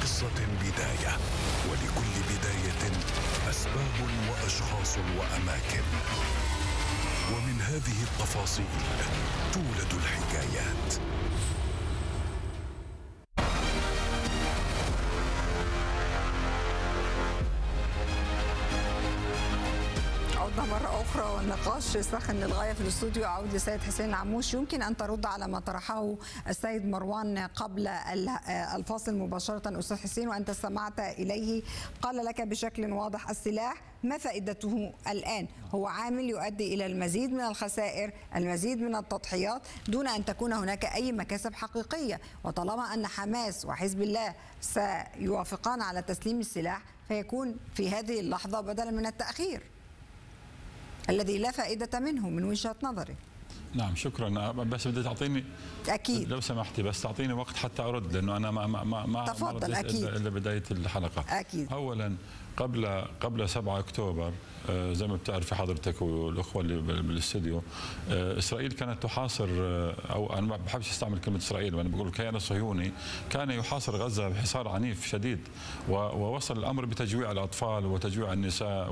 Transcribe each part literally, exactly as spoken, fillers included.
قصة بداية، ولكل بداية أسباب وأشخاص وأماكن، ومن هذه التفاصيل تولد الحكايات. عودنا مرة أخرى والنقاش سخن للغاية في الاستوديو. أعود للسيد حسين العموش. يمكن أن ترد على ما طرحه السيد مروان قبل الفاصل مباشرة أستاذ حسين، وأنت استمعت إليه. قال لك بشكل واضح السلاح ما فائدته الآن؟ هو عامل يؤدي إلى المزيد من الخسائر، المزيد من التضحيات، دون أن تكون هناك أي مكاسب حقيقية. وطالما أن حماس وحزب الله سيوافقان على تسليم السلاح، فيكون في هذه اللحظة بدلا من التأخير الذي لا فائدة منه من وجهة نظري. نعم شكرا، بس بدي تعطيني أكيد لو سمحتي بس تعطيني وقت حتى أرد، لأنه أنا ما ما ما تفضل. ما أكيد إلا بداية الحلقة. أكيد. أولا قبل قبل سبعة أكتوبر زي ما بتعرفي حضرتك والأخوة اللي بالاستديو، إسرائيل كانت تحاصر، أو أنا ما بحبش استعمل كلمة إسرائيل وأنا بقول الكيان الصهيوني كان يحاصر غزة بحصار عنيف شديد، ووصل الأمر بتجويع الأطفال وتجويع النساء،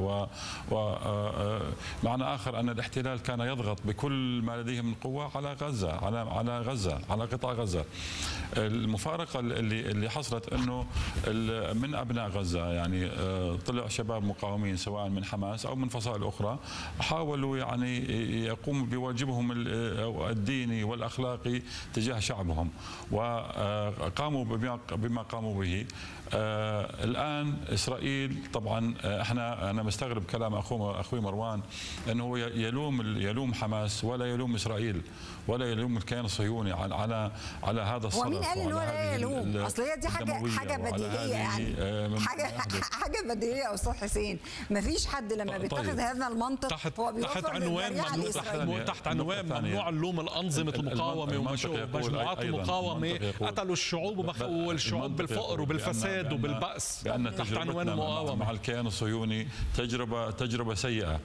ومعنى آخر أن الاحتلال كان يضغط بكل ما لديه من قوة على غزة، على على غزة، على قطاع غزة. المفارقة اللي اللي حصلت أنه من أبناء غزة يعني طلع شباب مقاومين سواء من حماس أو من فصائل أخرى، حاولوا يعني يقوموا بواجبهم الديني والأخلاقي تجاه شعبهم، وقاموا بما قاموا به. آه الآن إسرائيل طبعا، احنا أنا مستغرب كلام أخوه أخوي مروان أنه يلوم يلوم حماس ولا يلوم إسرائيل ولا يلوم الكيان الصهيوني على على على هذا الصرف. ومين قال إن هو لا يلوم؟ أصل هي دي حاجة حاجة بديهية، يعني حاجة حاجة بديهية يا أستاذ حسين. ما فيش حد لما بيتخذ طيب. هذا المنطق تحت هو تحت عنوان ممنوع تحت, تحت عنوان ممنوع اللوم الأنظمة المقاومة ومجموعات المقاومة قتلوا الشعوب والشعوب بالفقر وبالفساد وبالبأس تحت عنوان المقاومة مع الكيان الصهيوني. تجربة تجربة سيئة.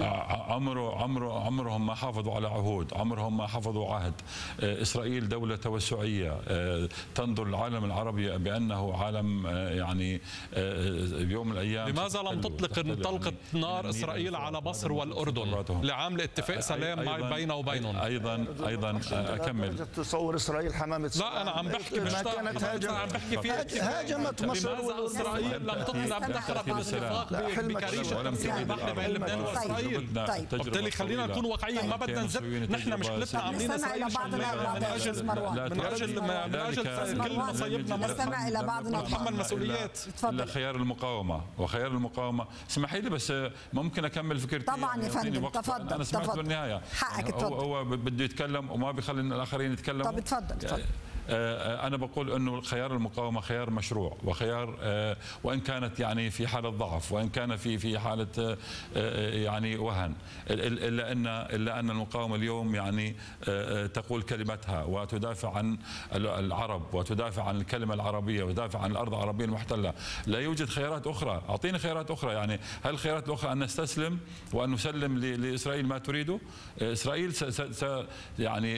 عمره عمره عمرهم ما حافظوا على عهود، عمرهم ما حفظوا عهد. إسرائيل دولة توسعية تنظر العالم العربي بأنه عالم يعني بيوم من الأيام. لماذا لم تطلق طلقة نار إسرائيل على مصر والأردن لعمل اتفاق سلام بينه وبينهم؟ أيضا أيضا أكمل. تصور إسرائيل حمامة؟ لا أنا عم بحكي مش كانت عم بحكي فيها هاجمت مصر. لماذا إسرائيل لم تطلع دخلت بالاتفاق بكريشة البحر بين لبنان وإسرائيل؟ طيب وبالتالي خلينا نكون واقعيين، ما بدنا نزت. نحن مشكلتنا عاملين إسرائيل من أجل من أجل من أجل كل مصايبنا نستمع إلى بعضنا نتحمل مسؤوليات. إلا خيار المقاومة، وخيار المقاومة. اسمحي لي بس ممكن أكمل فكرتي؟ طبعا يا فندم تفضل. أنا سمعت بالنهاية حقك اتفضل. هو بده يتكلم وما بيخلي الآخرين يتكلموا. طب اتفضل اتفضل. أنا بقول أنه خيار المقاومة خيار مشروع، وخيار وإن كانت يعني في حالة ضعف، وإن كان في في حالة يعني وهن، إلا أن إلا أن المقاومة اليوم يعني تقول كلمتها وتدافع عن العرب وتدافع عن الكلمة العربية وتدافع عن الأرض العربية المحتلة. لا يوجد خيارات أخرى. أعطيني خيارات أخرى. يعني هل الخيارات الأخرى أن نستسلم وأن نسلم لإسرائيل ما تريده؟ إسرائيل س س يعني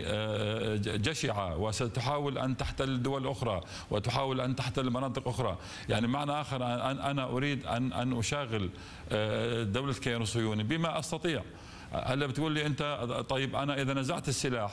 جشعة وستحاول أن تحتل دول أخرى وتحاول أن تحتل مناطق أخرى. يعني معنى آخر أنا أريد أن أن أشاغل دولة الكيان الصهيوني بما أستطيع. هلا بتقول لي أنت طيب أنا إذا نزعت السلاح